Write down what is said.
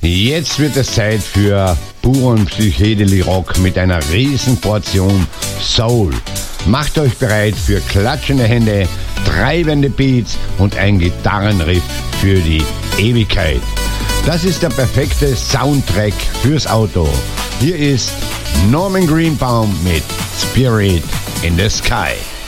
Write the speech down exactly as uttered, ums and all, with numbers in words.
Jetzt wird es Zeit für puren Psychedelic-Rock mit einer riesen Portion Soul. Macht euch bereit für klatschende Hände, treibende Beats und ein Gitarrenriff für die Ewigkeit. Das ist der perfekte Soundtrack fürs Auto. Hier ist Norman Greenbaum mit Spirit in the Sky.